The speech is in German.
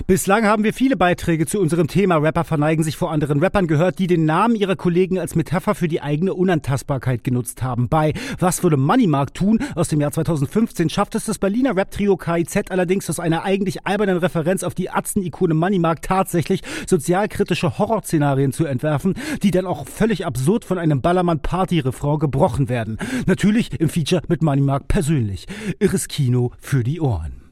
Bislang haben wir viele Beiträge zu unserem Thema Rapper verneigen sich vor anderen Rappern gehört, die den Namen ihrer Kollegen als Metapher für die eigene Unantastbarkeit genutzt haben. Bei Was würde Money Mark tun? Aus dem Jahr 2015 schafft es das Berliner Rap-Trio KIZ allerdings aus einer eigentlich albernen Referenz auf die Atzen-Ikone Money Mark tatsächlich sozialkritische Horrorszenarien zu entwerfen, die dann auch völlig absurd von einem Ballermann-Party-Refrain gebrochen werden. Natürlich im Feature mit Money Mark persönlich. Irres Kino für die Ohren.